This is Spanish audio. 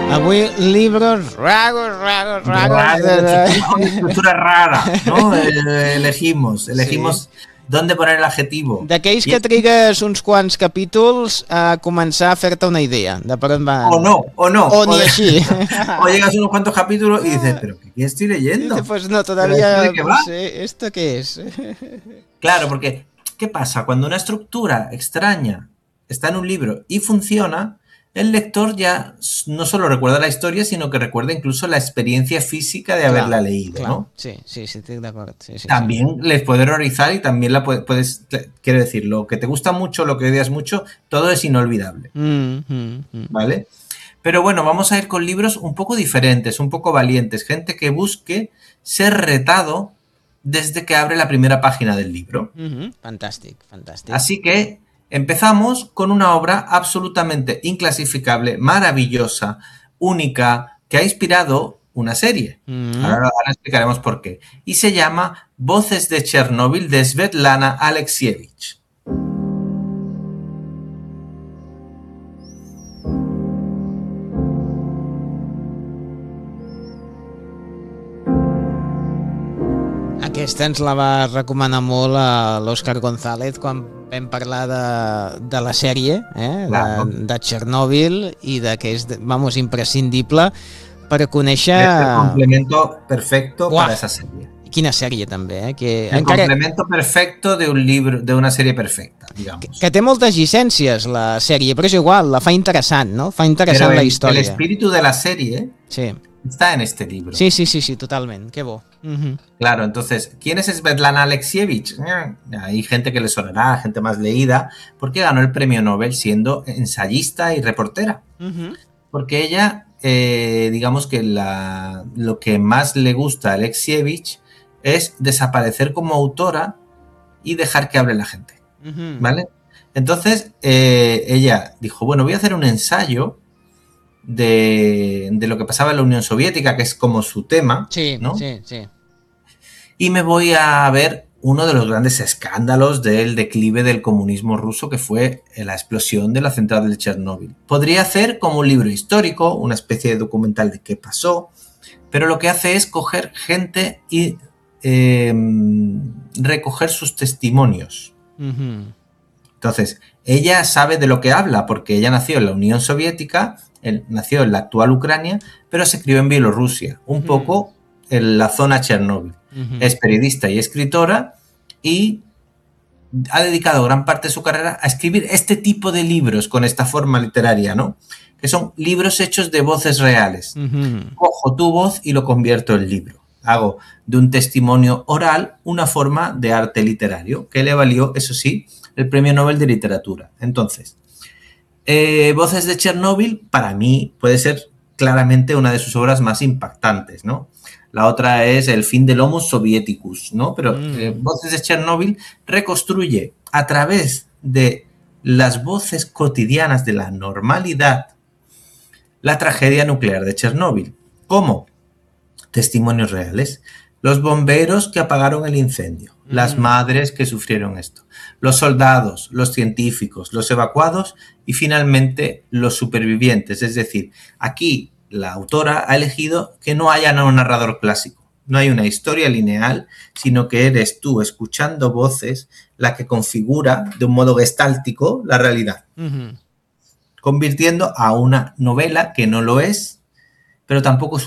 Avui libros ragos. Una estructura rara, ¿no? Elegimos dónde poner el adjetivo. D'aquells que trigues uns quants capítols a començar a fer-te una idea de per on van. O no. O ni així. O llegas a unos cuantos capítulos y dices, ¿pero qué estoy leyendo? Dice, pues no, todavía ¿Esto de qué va? no sé, ¿esto qué es? Claro, porque ¿qué pasa? Cuando una estructura extraña está en un libro y funciona, el lector ya no solo recuerda la historia, sino que recuerda incluso la experiencia física de haberla leído, ¿no? Sí, estoy de acuerdo. Sí, también les puede horrorizar y también la puedes, quiero decir, lo que te gusta mucho, lo que odias mucho, todo es inolvidable, ¿vale? Pero bueno, vamos a ir con libros un poco diferentes, un poco valientes, gente que busque ser retado desde que abre la primera página del libro. Fantàstic. Así que empezamos con una obra absolutamente inclasificable, maravillosa, única, que ha inspirado una serie. Ahora explicaremos por qué. Y se llama Voces de Chernóbil, de Svetlana Alexievich. Aquesta ens la va recomanar molt a l'Òscar González quan vam parlar de la sèrie, Claro. de Chernòbil, i que és, vamos, imprescindible per conèixer... Es el complemento perfecto para esa serie. Quina sèrie també, que el complemento perfecto de un libro, de una serie perfecta, digamos. Que té moltes llicències la sèrie, però és igual, la fa interessant, ¿no? Fa interessant la història. El espíritu de la serie está en este libro. Sí, totalment, qué bo. Claro, entonces, ¿quién es Svetlana Alexievich? Hay gente que le sonará, gente más leída, porque ganó el premio Nobel siendo ensayista y reportera. Porque ella, digamos que lo que más le gusta a Alexievich es desaparecer como autora y dejar que hable la gente, ¿vale? Entonces, ella dijo, bueno, voy a hacer un ensayo de lo que pasaba en la Unión Soviética, que es como su tema, ¿no? Sí. Y me voy a ver uno de los grandes escándalos del declive del comunismo ruso, que fue la explosión de la central de Chernóbil. Podría hacer como un libro histórico, una especie de documental de qué pasó, pero lo que hace es coger gente y recoger sus testimonios. Entonces, ella sabe de lo que habla porque ella nació en la Unión Soviética, nació en la actual Ucrania, pero se crió en Bielorrusia, un poco en la zona Chernóbil. Es periodista y escritora y ha dedicado gran parte de su carrera a escribir este tipo de libros con esta forma literaria, ¿no? Que son libros hechos de voces reales. Cojo tu voz y lo convierto en libro. Hago de un testimonio oral una forma de arte literario que le valió, eso sí, el Premio Nobel de Literatura. Entonces, Voces de Chernóbil, para mí, puede ser claramente una de sus obras más impactantes, ¿no? La otra es El fin del Homo Sovieticus, ¿no? Pero Voces de Chernóbil reconstruye a través de las voces cotidianas de la normalidad la tragedia nuclear de Chernóbil. ¿Cómo? Testimonios reales. Los bomberos que apagaron el incendio, las madres que sufrieron esto, los soldados, los científicos, los evacuados y finalmente los supervivientes. Es decir, aquí la autora ha elegido que no haya un narrador clásico, no hay una historia lineal, sino que eres tú escuchando voces la que configura de un modo gestáltico la realidad, convirtiendo a una novela que no lo es, pero tampoco es